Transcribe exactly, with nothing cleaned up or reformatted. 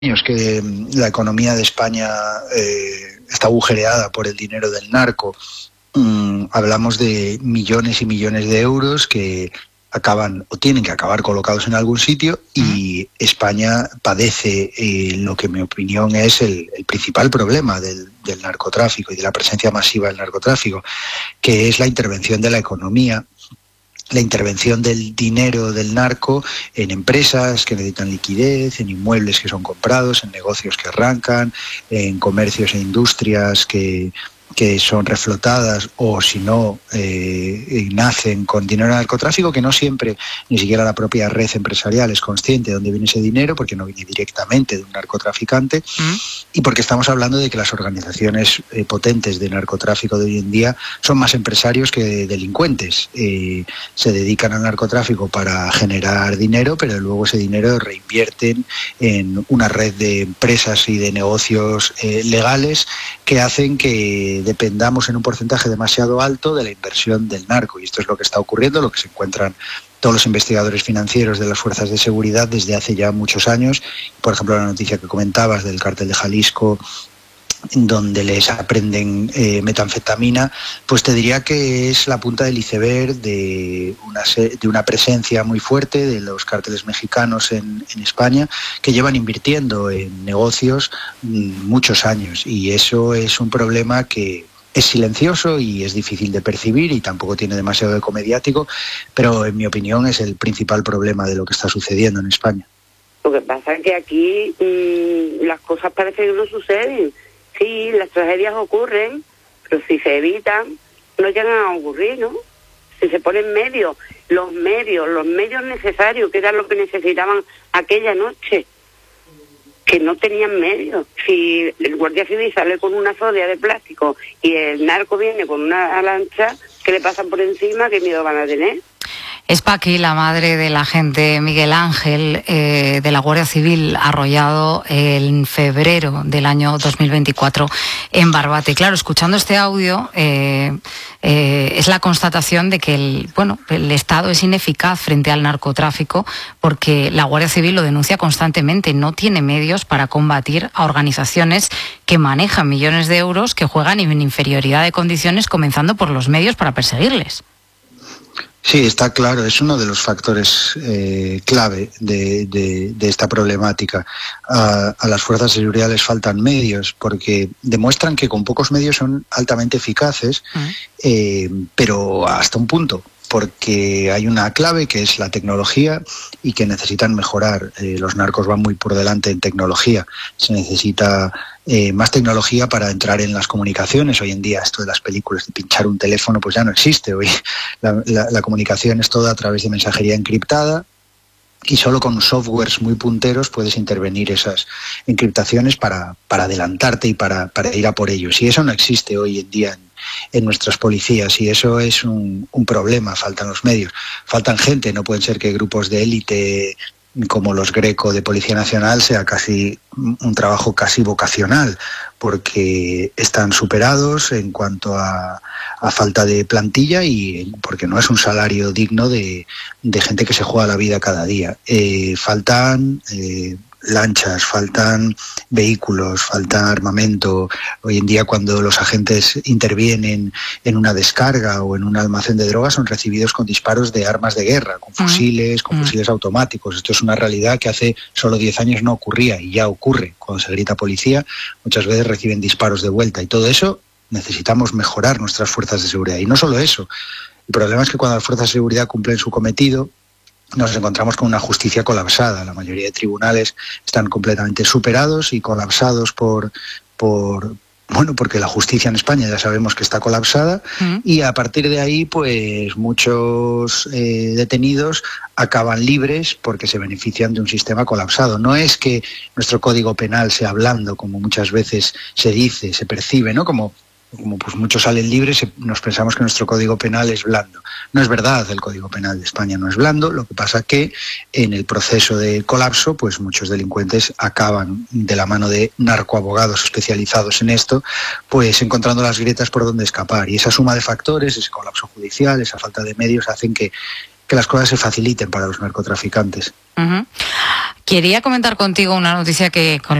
años que la economía de España eh, está agujereada por el dinero del narco. Mm, hablamos de millones y millones de euros que acaban o tienen que acabar colocados en algún sitio, y España padece eh, lo que en mi opinión es el, el principal problema del, del narcotráfico y de la presencia masiva del narcotráfico, que es la intervención de la economía, la intervención del dinero del narco en empresas que necesitan liquidez, en inmuebles que son comprados, en negocios que arrancan, en comercios e industrias que, que son reflotadas o, si no, eh, nacen con dinero del narcotráfico, que no siempre ni siquiera la propia red empresarial es consciente de dónde viene ese dinero, porque no viene directamente de un narcotraficante, ¿Mm? y porque estamos hablando de que las organizaciones eh, potentes de narcotráfico de hoy en día son más empresarios que delincuentes. Eh, se dedican al narcotráfico para generar dinero, pero luego ese dinero reinvierten en una red de empresas y de negocios eh, legales que hacen que dependamos en un porcentaje demasiado alto de la inversión del narco. Y esto es lo que está ocurriendo, lo que se encuentran todos los investigadores financieros de las fuerzas de seguridad desde hace ya muchos años. Por ejemplo, la noticia que comentabas del cártel de Jalisco, donde les aprenden eh, metanfetamina, pues te diría que es la punta del iceberg de una, de una presencia muy fuerte de los cárteles mexicanos en, en España, que llevan invirtiendo en negocios mmm, muchos años, y eso es un problema que es silencioso y es difícil de percibir y tampoco tiene demasiado eco mediático, pero en mi opinión es el principal problema de lo que está sucediendo en España. Lo que pasa es que aquí mmm, las cosas parecen que no suceden. Sí, las tragedias ocurren, pero si se evitan, no llegan a ocurrir, ¿no? Si se ponen medios, los medios, los medios necesarios, que era lo que necesitaban aquella noche, que no tenían medios. Si el guardia civil sale con una sodia de plástico y el narco viene con una lancha, que le pasan por encima, ¿qué miedo van a tener? Es Paqui, la madre del agente Miguel Ángel eh, de la Guardia Civil, arrollado en febrero del año dos mil veinticuatro en Barbate. Claro, escuchando este audio eh, eh, es la constatación de que el, bueno, el Estado es ineficaz frente al narcotráfico, porque la Guardia Civil lo denuncia constantemente. No tiene medios para combatir a organizaciones que manejan millones de euros, que juegan en inferioridad de condiciones, comenzando por los medios para perseguirles. Sí, está claro, es uno de los factores eh, clave de, de, de esta problemática. A, a las fuerzas de seguridad les faltan medios, porque demuestran que con pocos medios son altamente eficaces, uh-huh. eh, pero hasta un punto, porque hay una clave que es la tecnología y que necesitan mejorar. Eh, los narcos van muy por delante en tecnología. Se necesita eh, más tecnología para entrar en las comunicaciones. Hoy en día esto de las películas de pinchar un teléfono pues ya no existe. Hoy la, la, la comunicación es toda a través de mensajería encriptada, y solo con softwares muy punteros puedes intervenir esas encriptaciones para, para adelantarte y para, para ir a por ellos. Y eso no existe hoy en día en, en nuestras policías, y eso es un, un problema. Faltan los medios, faltan gente. No pueden ser que grupos de élite como los Greco de Policía Nacional sea casi un trabajo casi vocacional, porque están superados en cuanto a, a falta de plantilla y porque no es un salario digno de, de gente que se juega la vida cada día. Eh, faltan eh, lanchas, faltan vehículos, falta armamento. Hoy en día, cuando los agentes intervienen en una descarga o en un almacén de drogas, son recibidos con disparos de armas de guerra, con fusiles, con fusiles automáticos. Esto es una realidad que hace solo diez años no ocurría, y ya ocurre. Cuando se grita policía, muchas veces reciben disparos de vuelta, y todo eso necesitamos mejorar nuestras fuerzas de seguridad. Y no solo eso, el problema es que cuando las fuerzas de seguridad cumplen su cometido, nos encontramos con una justicia colapsada. La mayoría de tribunales están completamente superados y colapsados por, por bueno, porque la justicia en España ya sabemos que está colapsada, mm. y a partir de ahí, pues muchos eh, detenidos acaban libres porque se benefician de un sistema colapsado. No es que nuestro Código Penal sea blando, como muchas veces se dice, se percibe, ¿no? Como como pues muchos salen libres, nos pensamos que nuestro Código Penal es blando. No es verdad, el Código Penal de España no es blando. Lo que pasa que en el proceso de colapso, pues muchos delincuentes acaban, de la mano de narcoabogados especializados en esto, pues encontrando las grietas por donde escapar. Y esa suma de factores, ese colapso judicial, esa falta de medios, hacen que que las cosas se faciliten para los narcotraficantes. Uh-huh. Quería comentar contigo una noticia que con